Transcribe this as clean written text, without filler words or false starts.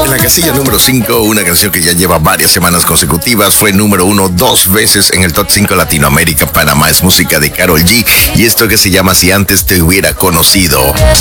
En la casilla número 5, una canción que ya lleva varias semanas consecutivas, fue número 1 2 veces en el Top 5 Latinoamérica, Panamá. Es música de Karol G y esto que se llama Si Antes Te Hubiera Conocido.